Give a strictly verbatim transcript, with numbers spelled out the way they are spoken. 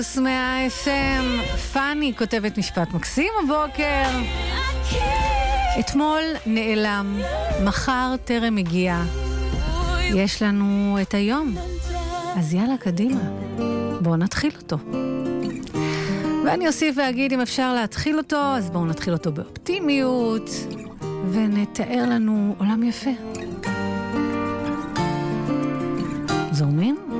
מה-אף אם, פני כותבת משפט מקסים הבוקר. אתמול נעלם, מחר טרם הגיע. יש לנו את היום, אז יאללה קדימה, בואו נתחיל אותו. ואני אוסיף ואגיד, אם אפשר להתחיל אותו, אז בואו נתחיל אותו באופטימיות, ונתאר לנו עולם יפה. זורמים?